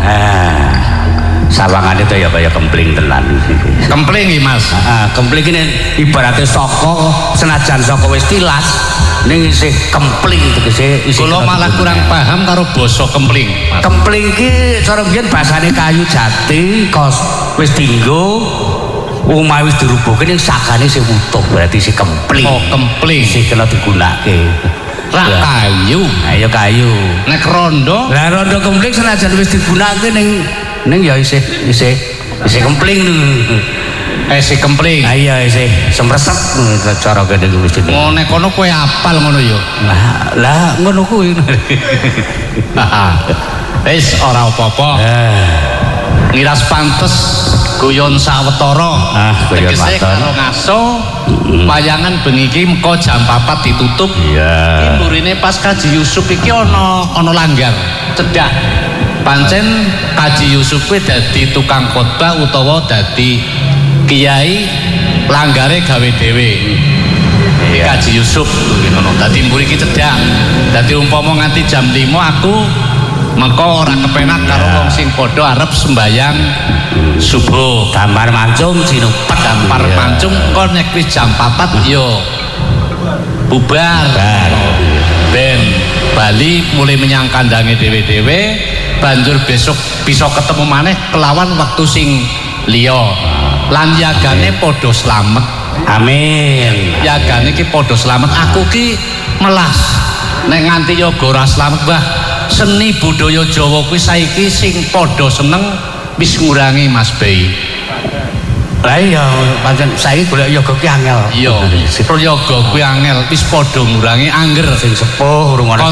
Sawangane to ya kaya kempling tenan. Kempling iki Mas. Kempling ini ibaratnya saka senajan saka wis tilas ning isih kempling tegese isih. Kula malah kurang paham karo basa kempling. Kempling iki cara biyen basane kayu jati kos wis dienggo omah wis dirubuhke ning sakane sing utuh berarti isih kempling. Oh, kempling isih kena digunakake. Lah kayu. Ayo kayu. Nek rondo? Lah rondo kempling senajan wis digunakake ning ya isih kempling. Isih kempling. Iya isih semresep cara kene wis dene. Oh nek kono kowe apal ngono ya. Lah ngono kuwi. Wis ora apa-apa. Ngiras pantes guyon sawetara. Tegese karo ngaso wayangan bengi iki mengko jam 4 ditutup. Iya. Iki mburine pas Kaji Yusuf iki ana langgar cedak. Pancen Kaji Yusuf kuwi dadi tukang khotbah utawa dadi kiai langgare gawe dhewe. Kaji Yusuf ngono. Dadi mburi iki cedak. Dadi umpama nganti jam 5 aku mengko ora kepenak karo wong sing padha arep sembayang subuh. Dampar mancung sinupet dampar mancung kok nek wis jam 4 yo bubar. Ben bali mulai menyang kandange dhewe-dhewe banjur besok bisa ketemu maneh kelawan waktu sing liya. Lan yagane padha slamet. Amin. Yagane iki padha slamet. Aku ki melas nek nganti yoga ora slamet, Mbah. Seni budaya Jawa kuwi saiki sing padha seneng wis ngurangi Mas Bey. Lah iya pancen saiki golek yoga ki angel. Iya, yoga kuwi angel wis padha ngurangi angger sing sepuh urung ana